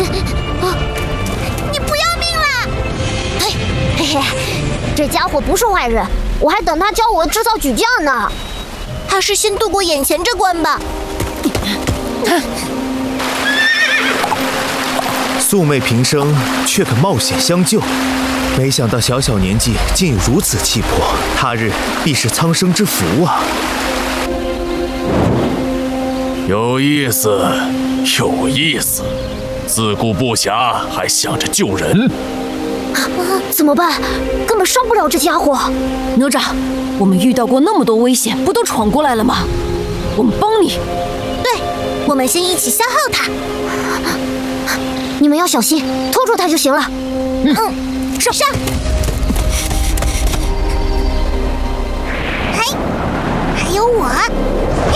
你不要命了！ 嘿嘿，这家伙不是坏人，我还等他教我制造举将呢。 还是先度过眼前这关吧。 素昧平生，却肯冒险相救，没想到小小年纪竟有如此气魄，他日必是苍生之福啊！ 有意思，有意思，自顾不暇，还想着救人。 怎么办？根本伤不了这家伙。 哪吒，我们遇到过那么多危险，不都闯过来了吗？我们帮你。 对，我们先一起消耗他。 你们要小心，拖住他就行了。 上！嘿，还有我。